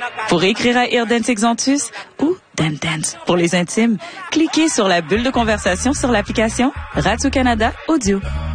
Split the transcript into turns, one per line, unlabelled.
Pour écrire à Ear Dance Exantus ou Dan Dance pour les intimes, cliquez sur la bulle de conversation sur l'application Radio-Canada Audio.